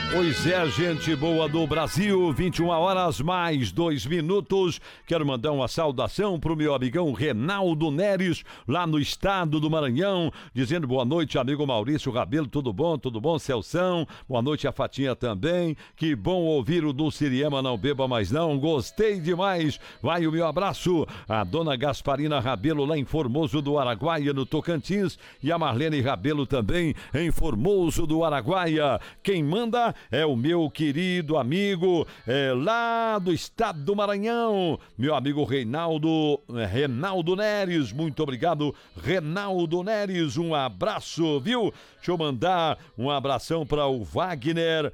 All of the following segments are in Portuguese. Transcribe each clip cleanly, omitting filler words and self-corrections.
Pois é, gente boa do Brasil, 21 horas mais 2 minutos. Quero mandar uma saudação pro meu amigão Reinaldo Neres, lá no estado do Maranhão, dizendo boa noite, amigo Maurício Rabelo, tudo bom, Celção? Boa noite a Fatinha também, que bom ouvir o do Siriema, não beba mais não, gostei demais. Vai o meu abraço, a dona Gasparina Rabelo, lá em Formoso do Araguaia, no Tocantins, e a Marlene Rabelo também, em Formoso do Araguaia. Quem manda é o meu querido amigo lá do estado do Maranhão, meu amigo Reinaldo Neres. Muito obrigado, Reinaldo Neres, um abraço, viu? Deixa eu mandar um abração para o Wagner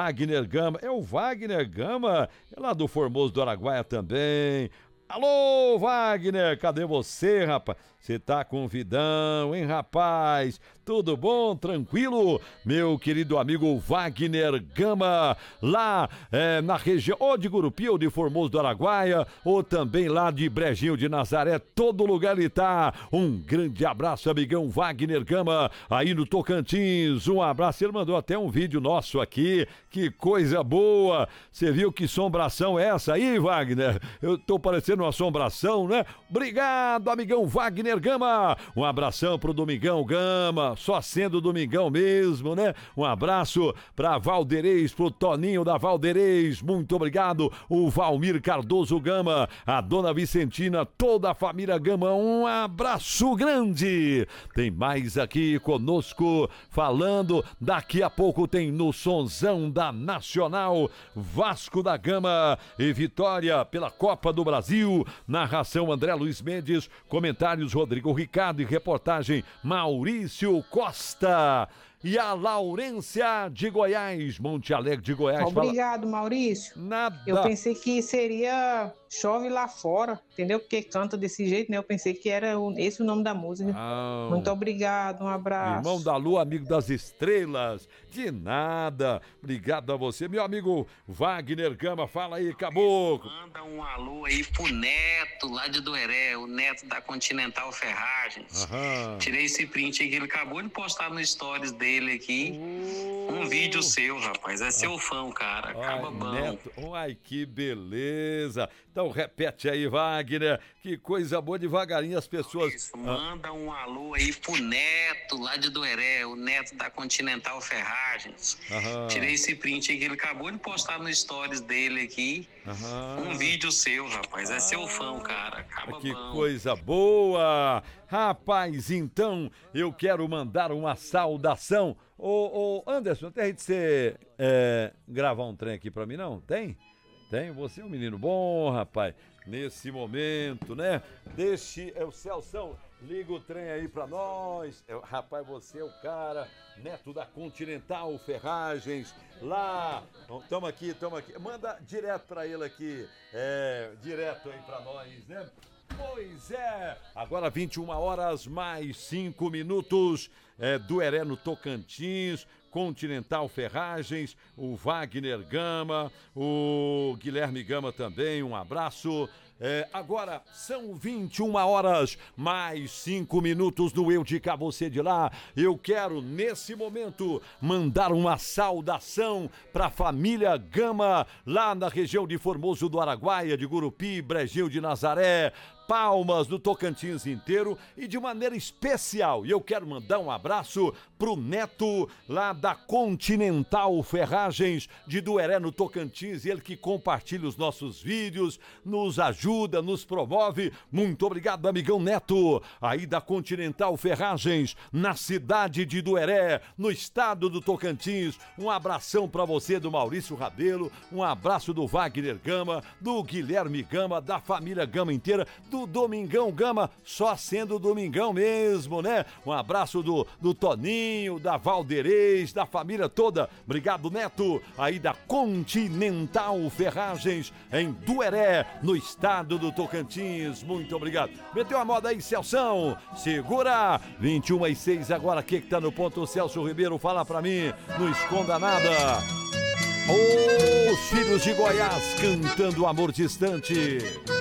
Gama. É o Wagner Gama, é lá do Formoso do Araguaia também. Alô, Wagner, cadê você, rapaz? Você tá com vidão, hein, rapaz? Tudo bom? Tranquilo? Meu querido amigo Wagner Gama, lá na região, ou de Gurupi, ou de Formoso do Araguaia, ou também lá de Brejinho de Nazaré, todo lugar ele tá. Um grande abraço, amigão Wagner Gama, aí no Tocantins, um abraço. Ele mandou até um vídeo nosso aqui, que coisa boa. Você viu que assombração é essa aí, Wagner? Eu tô parecendo uma assombração, né? Obrigado, amigão Wagner Gama. Um abração pro Domingão Gama, só sendo Domingão mesmo, né? Um abraço pra Valderez, pro Toninho da Valderez, muito obrigado. O Valmir Cardoso Gama, a dona Vicentina, toda a família Gama, um abraço grande. Tem mais aqui conosco falando, daqui a pouco tem no Sonzão da Nacional, Vasco da Gama e Vitória pela Copa do Brasil. Narração André Luiz Mendes, comentários Rodrigo Ricardo e reportagem Maurício Costa. E a Laurência de Goiás, Monte Alegre de Goiás. Obrigado, fala... Maurício. Nada. Eu pensei que seria Chove Lá Fora, entendeu? Porque canta desse jeito, né? Eu pensei que era esse o nome da música. Ah, muito obrigado, um abraço. Irmão da Lua, amigo das estrelas. De nada. Obrigado a você, meu amigo Wagner Gama. Fala aí, caboclo. Manda um alô aí pro Neto, lá de Dueré, o Neto da Continental Ferragens. Aham. Tirei esse print aí que ele acabou de postar no stories dele aqui. Um vídeo seu, rapaz. É seu fã, cara. Acaba bom. Neto. Ai, que beleza. Então repete aí, Wagner. Que coisa boa, devagarinho as pessoas... Isso, manda um alô aí pro Neto, lá de Dueré, o Neto da Continental Ferragens. Aham. Tirei esse print aí que ele acabou de postar no stories dele aqui. Aham. Um vídeo seu, rapaz. É seu fã, cara. Acaba Que bom. coisa boa. Rapaz, então eu quero mandar uma saudação. Ô Anderson, tem de você gravar um trem aqui pra mim, não? Tem? Tem? Você é um menino bom, rapaz. Nesse momento, né? Deixe o Celção, liga o trem aí pra nós. Rapaz, você é o cara, Neto da Continental Ferragens, lá. Tamo aqui. Manda direto pra ele aqui, direto aí pra nós, né? Pois é, agora 21 horas mais 5 minutos, Dueré no Tocantins, Continental Ferragens, o Wagner Gama, o Guilherme Gama também, um abraço. Agora são 21 horas mais 5 minutos no Eu de Cá, Você de Lá. Eu quero nesse momento mandar uma saudação para a família Gama, lá na região de Formoso do Araguaia, de Gurupi, Brejinho de Nazaré, Palmas, do Tocantins inteiro, e de maneira especial, e eu quero mandar um abraço pro Neto lá da Continental Ferragens de Dueré no Tocantins, ele que compartilha os nossos vídeos, nos ajuda, nos promove. Muito obrigado, amigão Neto, aí da Continental Ferragens, na cidade de Dueré, no estado do Tocantins. Um abração pra você, do Maurício Rabelo, um abraço do Wagner Gama, do Guilherme Gama, da família Gama inteira, do Domingão Gama, só sendo Domingão mesmo, né? Um abraço do Toninho, da Valderez, da família toda. Obrigado, Neto, aí da Continental Ferragens, em Dueré, no estado do Tocantins. Muito obrigado. Meteu a moda aí, Celção. Segura. 21:06 agora. Quem que tá no ponto? O Celso Ribeiro, fala pra mim. Não esconda nada. Os Filhos de Goiás cantando Amor Distante.